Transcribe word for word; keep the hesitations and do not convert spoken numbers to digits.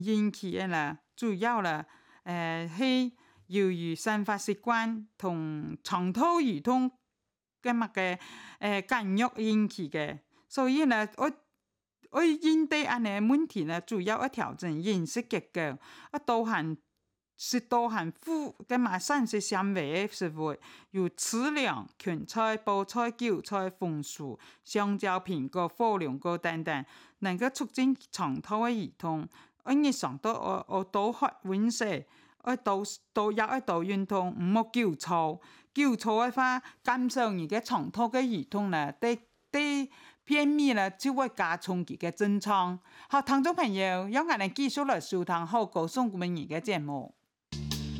引起嘅啦，主要啦，誒係由於生活習慣同腸道系統嘅乜嘅誒干擾引起嘅，所以呢，我我應對安尼問題呢，主要要調整飲食結構，啊多含適多含富嘅嘛膳食纖維嘅食物，如粗糧、芹菜、菠菜、韭菜、紅薯、香蕉、蘋果、火龍果等等，能夠促進腸道嘅系統。我日常都我我多喝溫水，我多多要一多運動，唔好久坐。久坐嘅話，減少你嘅腸道嘅系統啦，對對便秘啦，就會加重佢嘅症狀。好，聽眾朋友，讓我哋繼續來收聽好歌送給你嘅節目。